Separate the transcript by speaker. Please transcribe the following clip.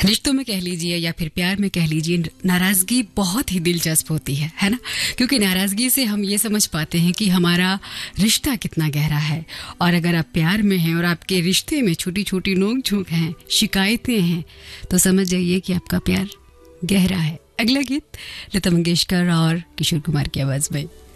Speaker 1: रिश्तों में कह लीजिए या फिर प्यार में कह लीजिए, नाराजगी बहुत ही दिलचस्प होती है ना? क्योंकि नाराजगी से हम ये समझ पाते हैं कि हमारा रिश्ता कितना गहरा है। और अगर आप प्यार में हैं और आपके रिश्ते में छोटी छोटी नोक झोंक हैं, शिकायतें हैं, तो समझ जाइए कि आपका प्यार गहरा है। अगला गीत लता मंगेशकर और किशोर कुमार की आवाज में।